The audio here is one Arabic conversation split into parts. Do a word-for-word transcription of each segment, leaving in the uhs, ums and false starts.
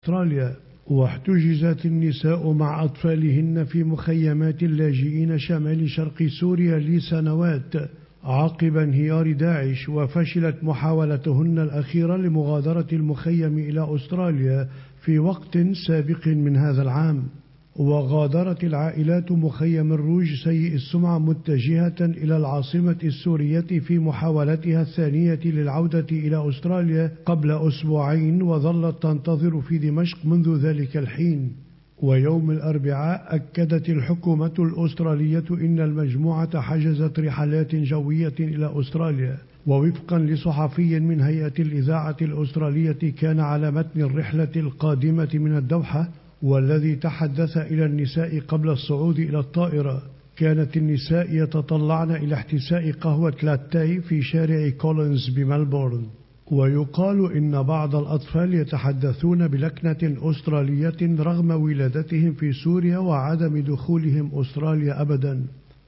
أستراليا. واحتجزت النساء مع أطفالهن في مخيمات اللاجئين شمال شرق سوريا لسنوات عقب انهيار داعش، وفشلت محاولتهن الأخيرة لمغادرة المخيم إلى أستراليا في وقت سابق من هذا العام. وغادرت العائلات مخيم الروج سيء السمعة متجهة إلى العاصمة السورية في محاولتها الثانية للعودة إلى أستراليا قبل أسبوعين، وظلت تنتظر في دمشق منذ ذلك الحين. ويوم الأربعاء أكدت الحكومة الأسترالية إن المجموعة حجزت رحلات جوية إلى أستراليا. ووفقا لصحفي من هيئة الإذاعة الأسترالية كان على متن الرحلة القادمة من الدوحة والذي تحدث إلى النساء قبل الصعود إلى الطائرة، كانت النساء يتطلعن إلى احتساء قهوة لاتاي في شارع كولينز بملبورن. ويقال إن بعض الأطفال يتحدثون بلكنة أسترالية رغم ولادتهم في سوريا وعدم دخولهم أستراليا أبدا.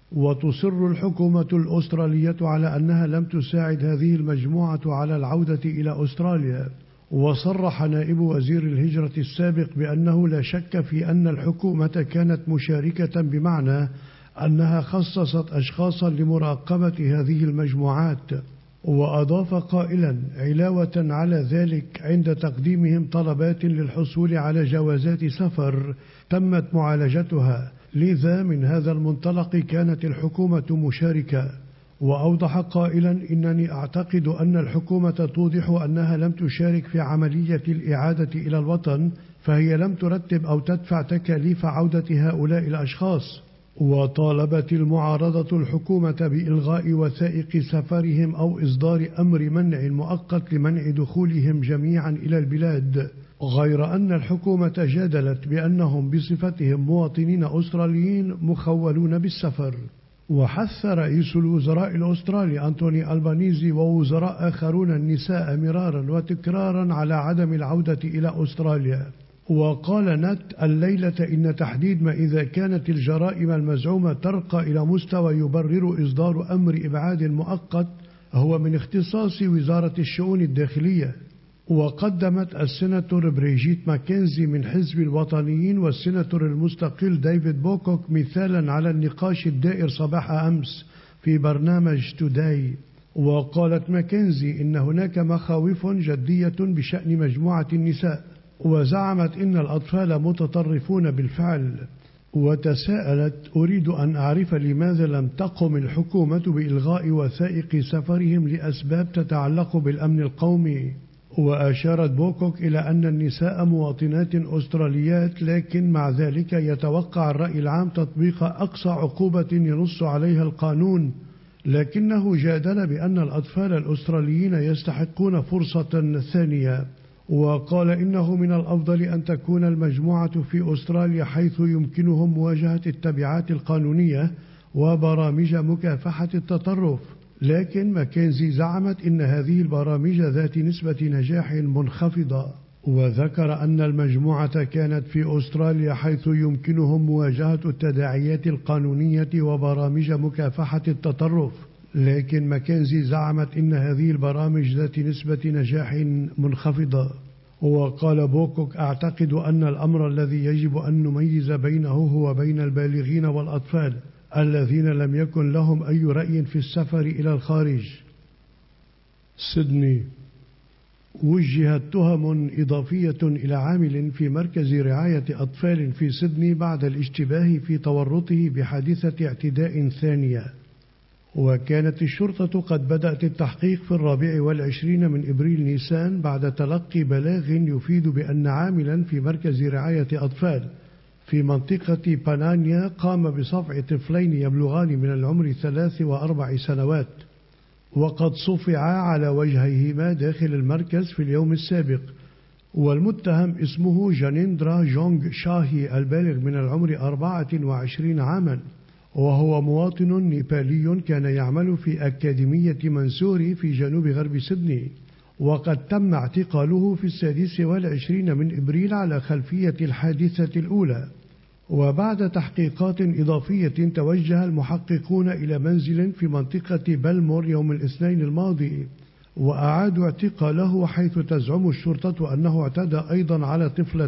وتصر الحكومة الأسترالية على أنها لم تساعد هذه المجموعة على العودة إلى أستراليا. وصرح نائب وزير الهجرة السابق بأنه لا شك في أن الحكومة كانت مشاركة، بمعنى أنها خصصت أشخاصا لمراقبة هذه المجموعات. وأضاف قائلا: علاوة على ذلك، عند تقديمهم طلبات للحصول على جوازات سفر تمت معالجتها، لذا من هذا المنطلق كانت الحكومة مشاركة. وأوضح قائلا: إنني أعتقد أن الحكومة توضح أنها لم تشارك في عملية الإعادة إلى الوطن، فهي لم ترتب أو تدفع تكاليف عودة هؤلاء الأشخاص. وطالبت المعارضة الحكومة بإلغاء وثائق سفرهم أو إصدار أمر منع مؤقت لمنع دخولهم جميعا إلى البلاد، غير أن الحكومة جادلت بأنهم بصفتهم مواطنين أستراليين مخولون بالسفر. وحث رئيس الوزراء الأسترالي أنتوني ألبانيزي ووزراء آخرون النساء مرارا وتكرارا على عدم العودة إلى أستراليا. وقال نات الليلة إن تحديد ما إذا كانت الجرائم المزعومة ترقى إلى مستوى يبرر إصدار أمر إبعاد مؤقت هو من اختصاص وزارة الشؤون الداخلية. وقدمت السيناتور بريجيت ماكنزي من حزب الوطنيين والسيناتور المستقل ديفيد بوكوك مثالا على النقاش الدائر صباح أمس في برنامج توداي. وقالت ماكنزي إن هناك مخاوف جدية بشأن مجموعة النساء، وزعمت إن الأطفال متطرفون بالفعل. وتساءلت: أريد أن أعرف لماذا لم تقم الحكومة بإلغاء وثائق سفرهم لأسباب تتعلق بالأمن القومي. وأشارت بوكوك إلى أن النساء مواطنات أستراليات، لكن مع ذلك يتوقع الرأي العام تطبيق أقصى عقوبة ينص عليها القانون، لكنه جادل بأن الأطفال الأستراليين يستحقون فرصة ثانية. وقال إنه من الأفضل أن تكون المجموعة في أستراليا حيث يمكنهم مواجهة التبعات القانونية وبرامج مكافحة التطرف. لكن ماكنزي زعمت إن هذه البرامج ذات نسبة نجاح منخفضة. وذكر أن المجموعة كانت في أستراليا حيث يمكنهم مواجهة التداعيات القانونية وبرامج مكافحة التطرف، لكن ماكنزي زعمت إن هذه البرامج ذات نسبة نجاح منخفضة. وقال بوكوك: أعتقد أن الأمر الذي يجب أن نميز بينه هو بين البالغين والأطفال الذين لم يكن لهم أي رأي في السفر إلى الخارج. سيدني. وجهت تهم إضافية إلى عامل في مركز رعاية أطفال في سيدني بعد الاشتباه في تورطه بحادثة اعتداء ثانية. وكانت الشرطة قد بدأت التحقيق في الرابع والعشرين من إبريل نيسان بعد تلقي بلاغ يفيد بأن عاملا في مركز رعاية أطفال في منطقة بانانيا قام بصفع طفلين يبلغان من العمر ثلاث وأربع سنوات، وقد صفعا على وجهيهما داخل المركز في اليوم السابق. والمتهم اسمه جانيندرا جونغ شاهي البالغ من العمر أربعة وعشرين عاما، وهو مواطن نيبالي كان يعمل في أكاديمية منسوري في جنوب غرب سيدني. وقد تم اعتقاله في السادس والعشرين من إبريل على خلفية الحادثة الأولى. وبعد تحقيقات إضافية توجه المحققون إلى منزل في منطقة بلمور يوم الاثنين الماضي، وأعادوا اعتقاله حيث تزعم الشرطة أنه اعتدى أيضا على طفلة